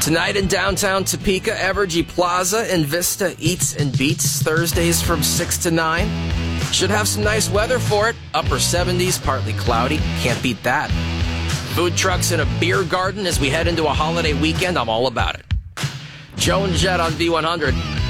Tonight in downtown Topeka, Evergy Plaza and Vista Eats and Beats, Thursdays from 6 to 9. Should have some nice weather for it. Upper 70s, partly cloudy. Can't beat that. Food trucks and a beer garden as we head into a holiday weekend. I'm all about it. Joe and Jet on V100.